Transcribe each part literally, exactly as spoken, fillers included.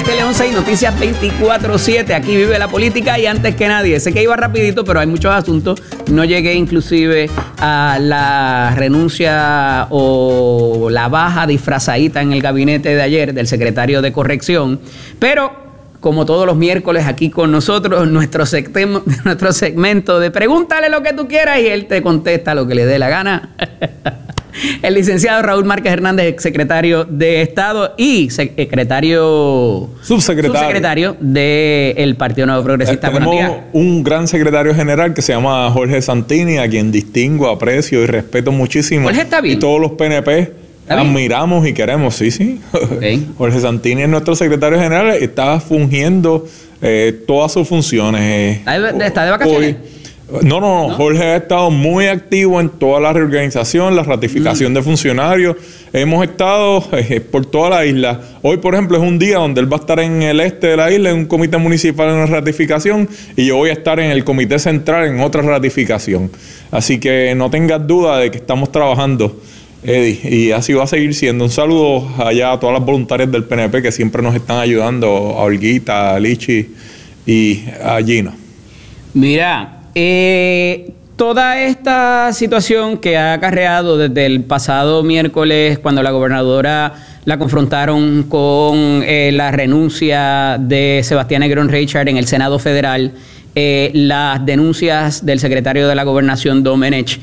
Tele once y Noticias veinticuatro siete. Aquí vive la política y antes que nadie. Sé que iba rapidito, pero hay muchos asuntos. No llegué inclusive a la renuncia o la baja disfrazadita en el gabinete de ayer del secretario de Corrección. Pero, como todos los miércoles aquí con nosotros, nuestro, segmento, nuestro segmento de pregúntale lo que tú quieras y él te contesta lo que le dé la gana. El licenciado Raúl Márquez Hernández, exsecretario de Estado y secretario subsecretario, subsecretario del Partido Nuevo Progresista. Eh, tenemos un gran secretario general que se llama Jorge Santini, a quien distingo, aprecio y respeto muchísimo. Jorge está bien. Y todos los P N P admiramos y queremos, sí, sí. Okay. Jorge Santini es nuestro secretario general, está fungiendo eh, todas sus funciones. Eh, ¿Está de vacaciones? Hoy, No, no, no, Jorge ha estado muy activo en toda la reorganización, la ratificación mm. de funcionarios. Hemos estado eh, por toda la isla. Hoy, por ejemplo, es un día donde él va a estar en el este de la isla, en un comité municipal en una ratificación, y yo voy a estar en el comité central en otra ratificación. Así que no tengas duda de que estamos trabajando, Eddie, y así va a seguir siendo. Un saludo allá a todas las voluntarias del P N P que siempre nos están ayudando, a Olguita, a Lichi y a Gina. Mira, Eh, toda esta situación que ha acarreado desde el pasado miércoles, cuando la gobernadora la confrontaron con eh, la renuncia de Sebastián Negrón Reichard en el Senado Federal, eh, las denuncias del secretario de la Gobernación, Domenech,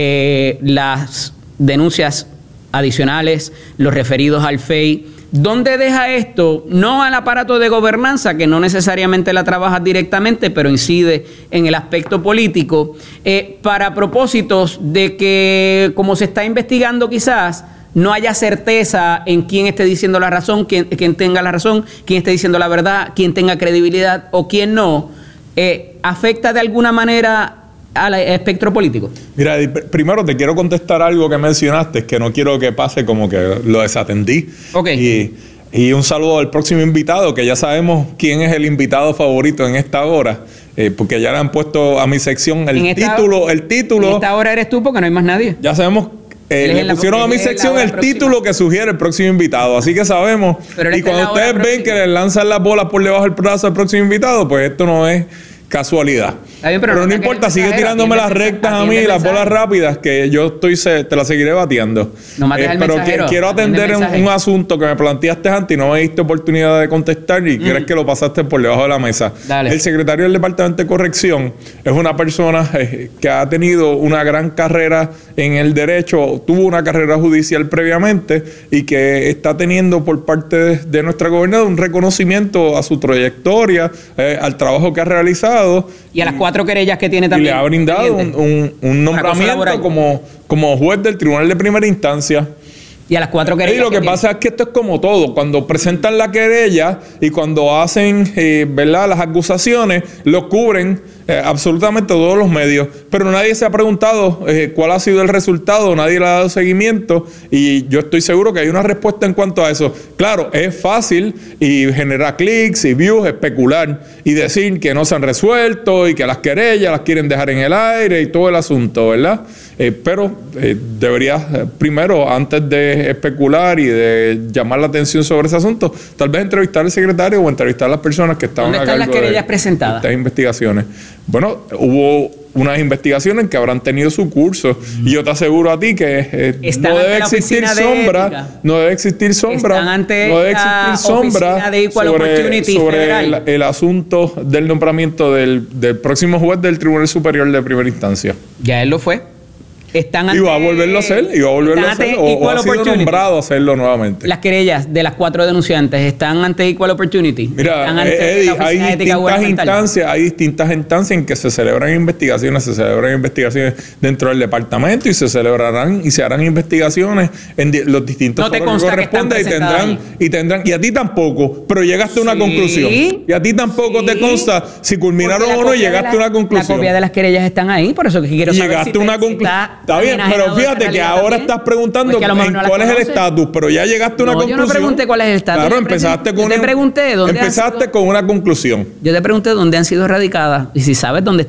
eh, las denuncias adicionales, los referidos al F E I. ¿Dónde deja esto? No al aparato de gobernanza, que no necesariamente la trabaja directamente, pero incide en el aspecto político, eh, para propósitos de que, como se está investigando quizás, no haya certeza en quién esté diciendo la razón, quién, quién tenga la razón, quién esté diciendo la verdad, quién tenga credibilidad o quién no, eh, ¿afecta de alguna manera al espectro político? Mira, primero te quiero contestar algo que mencionaste, que no quiero que pase como que lo desatendí. Okay. Y, y un saludo al próximo invitado, que ya sabemos quién es el invitado favorito en esta hora, eh, porque ya le han puesto a mi sección el esta, título, el título. En esta hora eres tú, porque no hay más nadie. Ya sabemos. Eh, le pusieron a mi sección el título que sugiere el próximo invitado, así que sabemos. Y cuando ustedes ven que le lanzan las bolas por debajo del brazo al próximo invitado, pues esto no es casualidad. Bien, pero, pero no, no importa, sigue tirándome las rectas a mí, las bolas rápidas, que yo estoy se, te las seguiré bateando. No mates eh, al pero mensajero, que, quiero atender un, un asunto que me planteaste antes y no me diste oportunidad de contestar y mm. crees que lo pasaste por debajo de la mesa. Dale. El secretario del Departamento de Corrección es una persona eh, que ha tenido una gran carrera en el derecho, tuvo una carrera judicial previamente y que está teniendo por parte de, de nuestra gobernadora un reconocimiento a su trayectoria, eh, al trabajo que ha realizado. Y a las cuatro querellas que tiene también. Y le ha brindado un, un, un nombramiento como, como juez del Tribunal de Primera Instancia. Y a las cuatro querellas. Y lo que, que pasa tiene. es que esto es como todo. Cuando presentan la querella y cuando hacen eh, ¿verdad? las acusaciones, lo cubren eh, absolutamente todos los medios. Pero nadie se ha preguntado eh, cuál ha sido el resultado, nadie le ha dado seguimiento. Y yo estoy seguro que hay una respuesta en cuanto a eso. Claro, es fácil y genera clics y views, especular y decir que no se han resuelto y que las querellas las quieren dejar en el aire y todo el asunto, ¿verdad? Eh, pero eh, deberías eh, primero, antes de especular y de llamar la atención sobre ese asunto, tal vez entrevistar al secretario o entrevistar a las personas que estaban a cargo de estas querellas presentadas, estas investigaciones. Bueno, hubo unas investigaciones que habrán tenido su curso mm. y yo te aseguro a ti que eh, no debe existir sombra, de no debe existir sombra, ante no debe existir sombra de sobre, sobre el, el asunto del nombramiento del, del próximo juez del Tribunal Superior de Primera Instancia. Ya él lo fue. Están ante, y va a volverlo a hacer, y va a volverlo a hacer, o, o ha sido nombrado a hacerlo nuevamente. Las querellas de las cuatro denunciantes están ante Equal Opportunity. Mira, Eddie, hay distintas instancias, hay distintas instancias en que se celebran investigaciones, se celebran investigaciones dentro del departamento y se celebrarán y se harán investigaciones en di los distintos no te foros que correspondan y tendrán, y tendrán, y a ti tampoco, pero llegaste a una sí. conclusión. Y a ti tampoco sí. te consta si culminaron o no, llegaste a una conclusión. La copia de las querellas están ahí, por eso que quiero saber llegaste si a una conclusión. Está bien, pero fíjate que ahora también estás preguntando en no cuál es el estatus, pero ya llegaste a una no, conclusión. Yo no pregunté cuál es el estatus. Claro, empezaste con, yo te pregunté dónde empezaste sido, con una conclusión. Yo te pregunté dónde han sido radicadas y si sabes dónde están.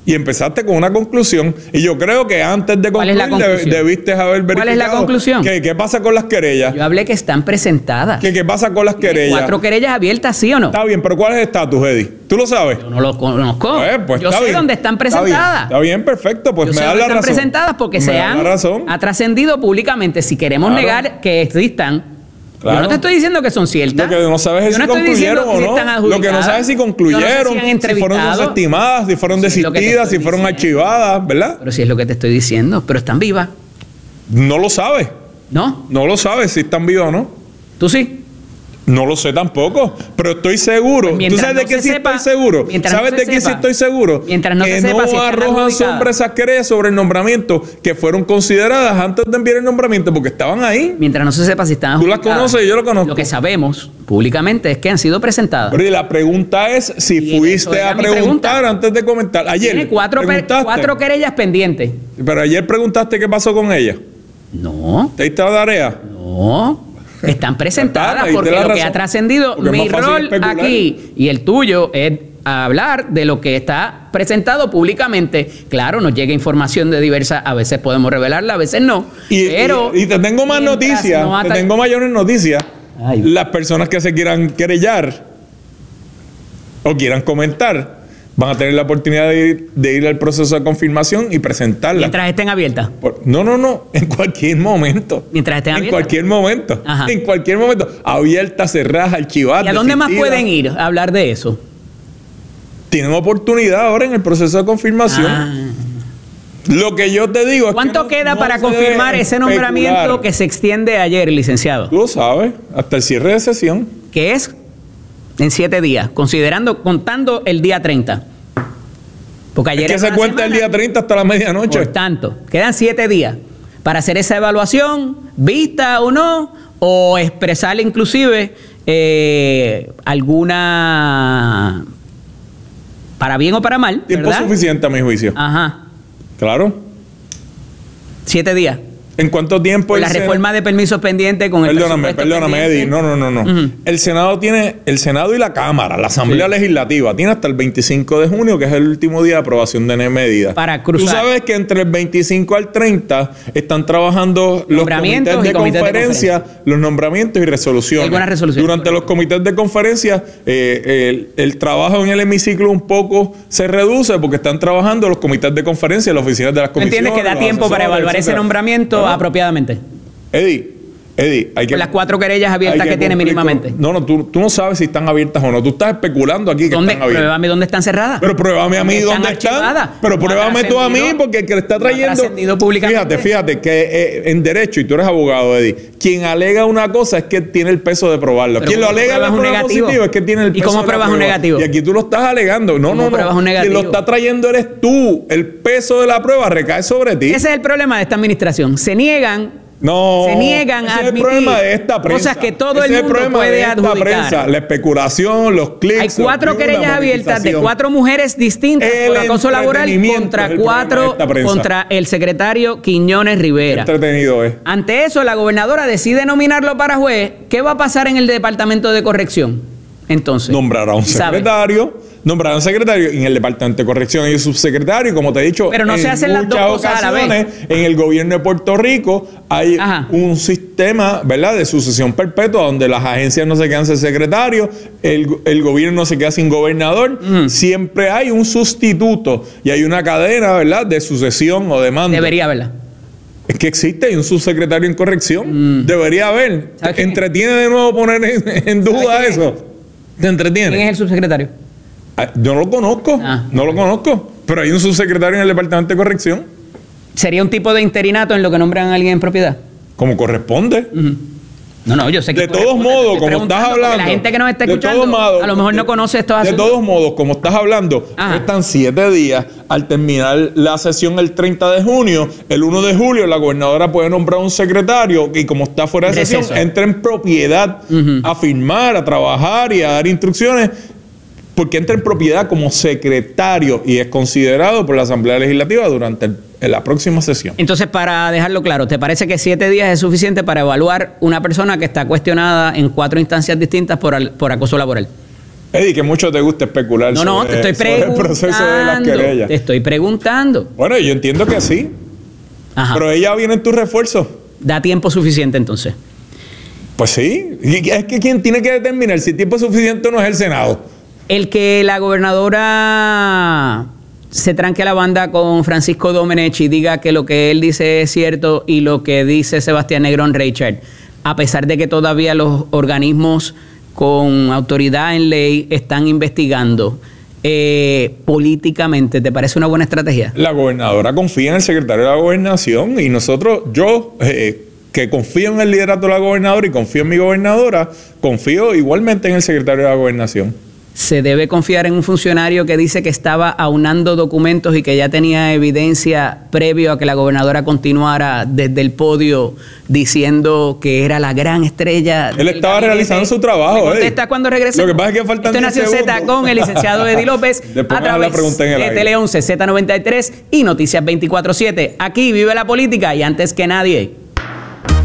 Y empezaste con una conclusión. Y yo creo que antes de concluir deb- debiste haber verificado. ¿Cuál es la conclusión? ¿Qué, qué pasa con las querellas? Yo hablé que están presentadas. ¿Qué, qué pasa con las querellas? Cuatro querellas abiertas, ¿sí o no? Está bien, pero ¿cuál es el estatus, Eddie? ¿Tú lo sabes? Yo no lo conozco. Pues, pues, yo está sé bien. dónde están Está bien. presentadas. Está bien, perfecto. Pues Yo me sé da dónde la están razón. presentadas porque Me se da han la razón. ha trascendido públicamente. Si queremos Claro. negar que existan, Claro. yo no te estoy diciendo que son ciertas. Lo que no sabes es Yo si no estoy diciendo concluyeron o que están no. Lo que no adjudicadas. sabes es si Yo no sé concluyeron, si han si, fueron entrevistado. desestimadas, si fueron Sí, es lo que te desistidas, si estoy fueron diciendo. archivadas, ¿verdad? Pero si es lo que te estoy diciendo. Pero están vivas, No lo sabes. ¿no? No lo sabes si están vivas o no. ¿Tú sí? No lo sé tampoco, pero estoy seguro. Pues ¿Tú mientras sabes de no qué se sí sepa- estoy seguro? mientras ¿Sabes no se de qué sí sepa- estoy seguro? mientras no que se sepa no si están arrojan adjudicadas. sombra esas querellas sobre el nombramiento que fueron consideradas antes de enviar el nombramiento porque estaban ahí. Mientras no se sepa si están Tú las adjudicadas. conoces y yo lo conozco. Lo que sabemos públicamente es que han sido presentadas. Pero y la pregunta es si Y eso fuiste era a mi preguntar pregunta. antes de comentar. Ayer Tiene cuatro, pe- preguntaste, cuatro querellas pendientes. pero ayer preguntaste qué pasó con ella. No, ¿Te diste la tarea? no. Están presentadas me diste porque la lo que razón. ha trascendido, Porque es mi más fácil rol especular. aquí y el tuyo es hablar de lo que está presentado públicamente. Claro, nos llega información de diversas, a veces podemos revelarla, a veces no. Y, pero y- y te tengo más mientras noticias, no te ata- tengo mayores noticias. Ay. Las personas que se quieran querellar o quieran comentar van a tener la oportunidad de ir, de ir al proceso de confirmación y presentarla. Mientras estén abiertas. Por- no, no, no, en cualquier momento. Mientras estén En abiertas. cualquier momento. Ajá. En cualquier momento. Abiertas, cerradas, archivadas. ¿Y a dónde más desistidas. pueden ir a hablar de eso? Tienen oportunidad ahora en el proceso de confirmación. Ah. Lo que yo te digo es que ¿Cuánto no- queda no para se confirmar debe ese nombramiento especular. que se extiende ayer, licenciado? Tú lo sabes, hasta el cierre de sesión. Que es en siete días, considerando, contando el día treinta. Porque ayer Es que era se una cuenta el semana. día treinta hasta la medianoche. Por tanto, quedan siete días para hacer esa evaluación, vista o no, o expresar inclusive eh, alguna, para bien o para mal, Tiempo ¿verdad? suficiente a mi juicio. Ajá, Claro. siete días. ¿En cuánto tiempo Por el la Senado- reforma de permisos pendiente con el Perdóname, presupuesto perdóname, pendiente. Eddie. No, no, no, no. Ujú. El Senado tiene, el Senado y la Cámara, la Asamblea Sí. Legislativa, tiene hasta el veinticinco de junio, que es el último día de aprobación de medidas. Para cruzar. Tú sabes que entre el veinticinco al treinta están trabajando los Nombramientos comités de y comités de conferencia, los nombramientos y resoluciones. Y algunas resoluciones. Durante los comités de conferencia, eh, el, el trabajo en el hemiciclo un poco se reduce porque están trabajando los comités de conferencia, las oficinas de las ¿Tú comisiones. entiendes que da los tiempo para asesores, evaluar ese etcétera? nombramiento Bueno, apropiadamente? Eddie, Eddie, hay que... Con las cuatro querellas abiertas hay que, tiene cumplir con- mínimamente. No, no, tú, tú no sabes si están abiertas o no. Tú estás especulando aquí que ¿Dónde? están abiertas. Pruébame dónde están cerradas. Pero pruébame a mí Están dónde están. archivadas. Pero No ha pruébame tú a mí trascendido- porque el que le está no ha trayendo. trascendido públicamente. Fíjate, fíjate que eh, en derecho, y tú eres abogado, Eddie, quien alega una cosa es que tiene el peso de probarlo. Pero Quien lo ¿cómo alega en la pruebas un prueba negativo? positiva es que tiene el ¿Y peso cómo de la pruebas un prueba. negativo? Y aquí tú lo estás alegando. No, ¿Cómo no, no. pruebas un Quien lo negativo? está trayendo eres tú. El peso de la prueba recae sobre ti. Ese es el problema de esta administración. Se niegan, No, se niegan ese a es el admitir problema de esta prensa. cosas que todo Ese el es mundo problema puede de esta adjudicar. prensa, la especulación, los clics. Hay cuatro los views, querellas la abiertas de monetización. cuatro mujeres distintas El por acoso laboral entretenimiento es contra el problema de cuatro esta prensa. contra el secretario Quiñones Rivera. Entretenido es. Ante eso, la gobernadora decide nominarlo para juez. ¿Qué va a pasar en el departamento de corrección? Entonces, Nombrará a un ¿sabe? secretario, nombrará a un secretario y en el departamento de corrección hay un subsecretario, como te he dicho. Pero no se en hacen las dos muchas cosas a la vez. ocasiones, en el gobierno de Puerto Rico hay Ajá. un sistema, ¿verdad?, de sucesión perpetua donde las agencias no se quedan sin secretario, el, el gobierno no se queda sin gobernador. Mm. Siempre hay un sustituto y hay una cadena, ¿verdad?, de sucesión o de mando. Debería haberla. Es que existe, hay un subsecretario en corrección. Debería haber. ¿Sabes quién es? Entretiene de nuevo poner en, en duda ¿Sabes quién eso. ¿Te entretiene? ¿Quién es el subsecretario? Ah, Yo no lo conozco, Ah, no lo conozco, pero hay un subsecretario en el departamento de corrección, ¿Sería un tipo de interinato en lo que nombran a alguien en propiedad? como corresponde. Ujú. No, no, yo sé que De tú todos respondes, modos, estoy como preguntando estás porque hablando. La gente que nos está de escuchando todos modos, a lo mejor no de- conoce estos De asuntos. todos modos, como estás hablando, Ajá. están siete días. Al terminar la sesión el treinta de junio, el uno de julio, la gobernadora puede nombrar un secretario y, como está fuera de Receso. sesión, entra en propiedad Ujú. a firmar, a trabajar y a dar instrucciones. Porque entra en propiedad como secretario y es considerado por la Asamblea Legislativa durante el- en la próxima sesión. Entonces, para dejarlo claro, ¿te parece que siete días es suficiente para evaluar una persona que está cuestionada en cuatro instancias distintas por, al- por acoso laboral? Eddie, que mucho te gusta especular No, no, sobre, te estoy sobre el preguntando. proceso de las querellas. Te estoy preguntando. Bueno, yo entiendo que sí. Ajá. Pero ella viene en tu refuerzo. Da tiempo suficiente entonces. Pues sí. Y es que quien tiene que determinar si tiempo suficiente o no es el Senado. El que la gobernadora se tranque la banda con Francisco Domenech y diga que lo que él dice es cierto y lo que dice Sebastián Negrón Reichard, a pesar de que todavía los organismos con autoridad en ley están investigando eh, políticamente, ¿te parece una buena estrategia? La gobernadora confía en el secretario de la gobernación y nosotros, yo, eh, que confío en el liderato de la gobernadora y confío en mi gobernadora, confío igualmente en el secretario de la gobernación. ¿Se debe confiar en un funcionario que dice que estaba aunando documentos y que ya tenía evidencia previo a que la gobernadora continuara desde el podio diciendo que era la gran estrella? Él estaba realizando su trabajo. ¿Me contesta cuando regrese? Lo que pasa es que faltan Esto es diez Nación Z segundos. con el licenciado Eddie López Después a me haga la través pregunta en el de aire. Tele once, Z noventa y tres y Noticias veinticuatro siete. Aquí vive la política y antes que nadie.